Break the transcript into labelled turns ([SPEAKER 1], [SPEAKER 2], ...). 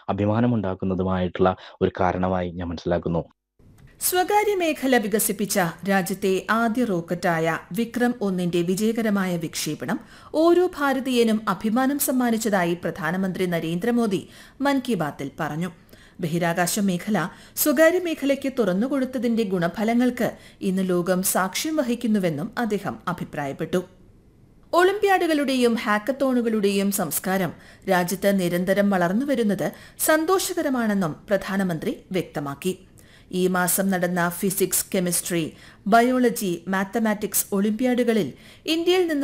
[SPEAKER 1] അഭിമാനമുണ്ടാക്കുന്നതുമായിട്ടുള്ള ഒരു കാരണമായി ഞാൻ മനസ്സിലാക്കുന്നു.
[SPEAKER 2] സ്വകാര്യ മേഖല വികസിപ്പിച്ച രാജ്യത്തെ ആദ്യ റോക്കറ്റായ വിക്രം ഒന്നിന്റെ വിജയകരമായ വിക്ഷേപണം ഓരോ ഭാരതീയനും അഭിമാനം സമ്മാനിച്ചതായി പ്രധാനമന്ത്രി നരേന്ദ്രമോദി മൻ കി ബാത്തിൽ പറഞ്ഞു. ബഹിരാകാശ മേഖല സ്വകാര്യ മേഖലയ്ക്ക് തുറന്നുകൊടുത്തതിന്റെ ഗുണഫലങ്ങൾക്ക് ഇന്ന് ലോകം സാക്ഷ്യം വഹിക്കുന്നുവെന്നും അദ്ദേഹം അഭിപ്രായപ്പെട്ടു. ഒളിമ്പ്യാഡുകളുടെയും ഹാക്കത്തോണുകളുടെയും സംസ്കാരം രാജ്യത്ത് നിരന്തരം വളർന്നുവരുന്നത് സന്തോഷകരമാണെന്നും പ്രധാനമന്ത്രി വ്യക്തമാക്കി. ഈ മാസം നടന്ന ഫിസിക്സ്, കെമിസ്ട്രി, ബയോളജി, മാത്തമാറ്റിക്സ് ഒളിമ്പ്യാഡുകളിൽ ഇന്ത്യയിൽ നിന്നുള്ള